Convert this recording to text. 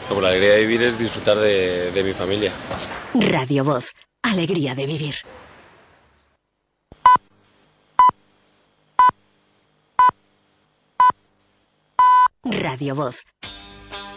Como la alegría de vivir es disfrutar de mi familia. Radio Voz, alegría de vivir. Radio Voz,